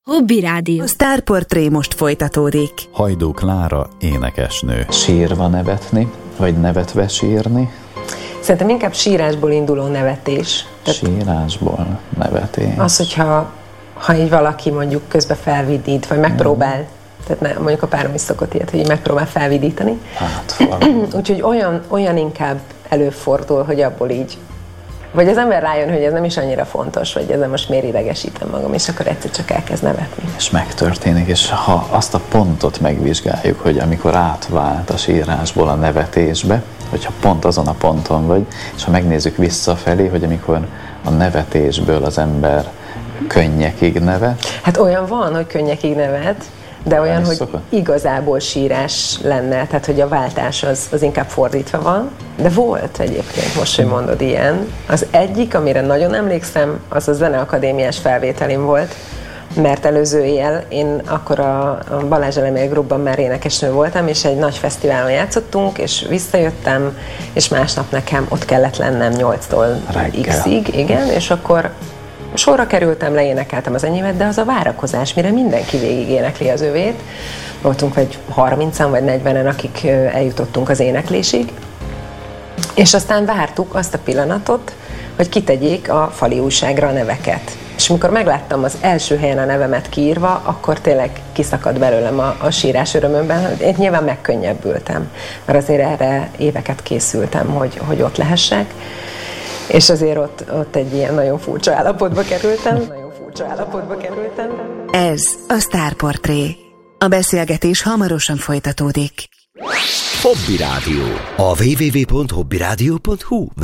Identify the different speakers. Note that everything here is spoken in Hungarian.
Speaker 1: Hobby Rádió.
Speaker 2: A sztárportré most folytatódik.
Speaker 3: Hajdú Klára énekesnő.
Speaker 4: Sírva nevetni, vagy nevetve sírni?
Speaker 5: Szerintem inkább sírásból induló nevetés.
Speaker 4: Sírásból nevetés.
Speaker 5: Az, hogyha így valaki mondjuk közben felvidít, vagy megpróbál, tehát mondjuk a párom is szokott ilyet, hogy megpróbál felvidítani. Úgyhogy olyan inkább előfordul, hogy abból így, vagy az ember rájön, hogy ez nem is annyira fontos, vagy ezzel most miért idegesítem magam, és akkor egyszer csak elkezd nevetni.
Speaker 4: És megtörténik, és ha azt a pontot megvizsgáljuk, hogy amikor átvált a sírásból a nevetésbe, hogyha pont azon a ponton vagy, és ha megnézzük visszafelé, hogy amikor a nevetésből az ember könnyekig nevet.
Speaker 5: Hát olyan van, hogy könnyekig nevet, de olyan, hogy igazából sírás lenne, tehát hogy a váltás az inkább fordítva van. De volt egyébként, most, hogy mondod ilyen. Az egyik, amire nagyon emlékszem, az a zeneakadémiás felvételim volt, mert előző éjjel én akkor a Balázs Elemér Groupban már énekesnő voltam, és egy nagy fesztiválon játszottunk, és visszajöttem, és másnap nekem ott kellett lennem 8-tól X-ig, igen, és akkor sorra kerültem, leénekeltem az enyémet, de az a várakozás, mire mindenki végig énekli az övét. Voltunk vagy 30-an, vagy 40-en, akik eljutottunk az éneklésig. És aztán vártuk azt a pillanatot, hogy kitegyék a fali újságra a neveket. És amikor megláttam az első helyen a nevemet kiírva, akkor tényleg kiszakadt belőlem a sírás örömömben. Én nyilván megkönnyebbültem, mert azért erre éveket készültem, hogy ott lehessek. És azért ott egy ilyen nagyon furcsa állapotba kerültem.
Speaker 2: Ez a sztárportré. A beszélgetés hamarosan folytatódik.
Speaker 6: Hobby Rádió. A www.hobbyradio.hu